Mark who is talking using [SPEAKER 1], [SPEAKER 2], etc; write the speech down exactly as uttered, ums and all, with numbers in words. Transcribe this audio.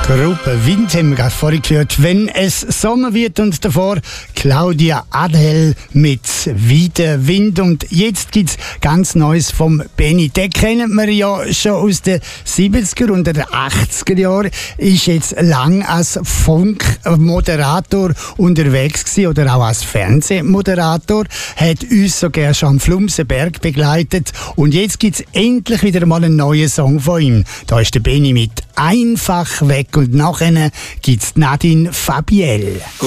[SPEAKER 1] Gruppe Wind haben wir gerade vorhin gehört, wenn es Sommer wird, und davor Claudia Adel mit Wieder Wind. Und jetzt gibt's ganz Neues vom Benny. Den kennen wir ja schon aus den siebziger und den achtziger Jahren. Ist jetzt lang als Funkmoderator unterwegs gewesen oder auch als Fernsehmoderator. Hat uns sogar schon am Flumsenberg begleitet. Und jetzt gibt's endlich wieder mal einen neuen Song von ihm. Da ist der Benny mit Einfach weg. Und nachher gibt's Nadine Fabiel.